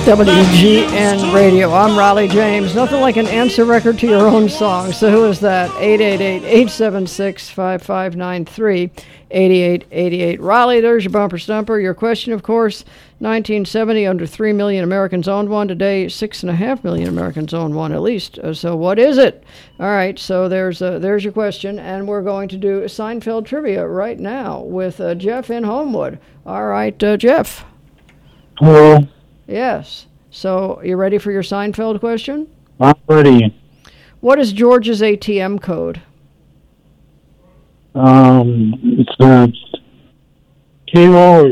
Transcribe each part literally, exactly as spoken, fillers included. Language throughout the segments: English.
W G N Radio. I'm Riley James. Nothing like an answer record to your own song. So who is that? eight eight eight, eight seven six, five five nine three, eight eight eight eight. Riley, there's your bumper stumper. Your question, of course, nineteen seventy, under three million Americans owned one. Today, six point five million Americans own one at least. Uh, so what is it? All right, so there's uh, there's your question. And we're going to do Seinfeld trivia right now with uh, Jeff in Homewood. All right, uh, Jeff. Hello. Yes. So, you ready for your Seinfeld question? I'm ready. What is George's A T M code? Um, it's uh, K O.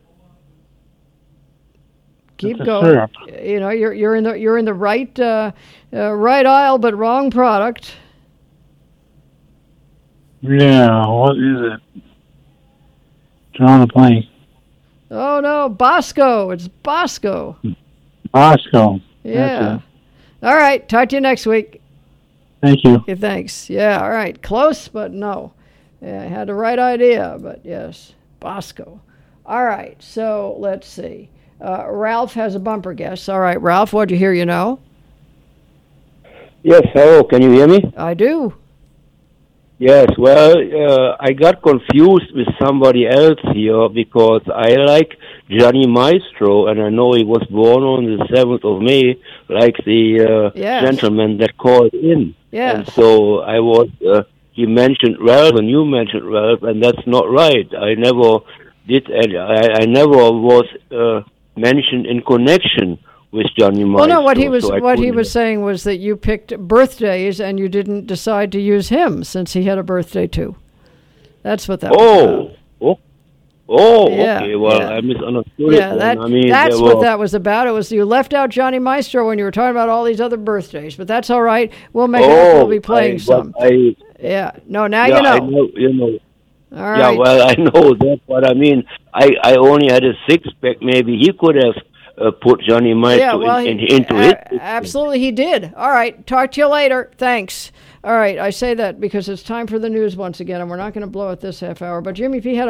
Keep going. You know, you're you're in the you're in the right uh, uh, right aisle, but wrong product. Yeah. What is it? Drawing a blank. Oh no, Bosco! It's Bosco. Bosco. Yeah. All right. Talk to you next week. Thank you. Okay, thanks. Yeah. All right. Close, but no. Yeah, I had the right idea, but yes, Bosco. All right. So let's see. Uh, Ralph has a bumper guess. All right, Ralph. What'd you hear? You know? Yes. Hello. Can you hear me? I do. Yes, well, uh, I got confused with somebody else here because I like Johnny Maestro, and I know he was born on the seventh of May, like the uh, yes. gentleman that called in. Yes. And so I was, uh, he mentioned Ralph, and you mentioned Ralph, and that's not right. I never did, I, I never was uh, mentioned in connection with Johnny Maestro. Well, no, what he was so what he was saying was that you picked birthdays and you didn't decide to use him since he had a birthday too. That's what that oh, was about. Oh, oh, yeah, okay. Well, yeah. I misunderstood yeah, it. That, I mean, that's what were... that was about. It was you left out Johnny Maestro when you were talking about all these other birthdays, but that's all right. We'll make oh, it up. We'll be playing I, some. I, yeah. No, now yeah, you know. I know. You know. All right. Yeah, well, I know that, but I mean, I, I only had a six-pack. Maybe he could have uh, put Johnny Maestro yeah, well, in, in, he, into a- it. Absolutely, he did. All right. Talk to you later. Thanks. All right. I say that because it's time for the news once again, and we're not going to blow it this half hour. But, Jimmy, if he had a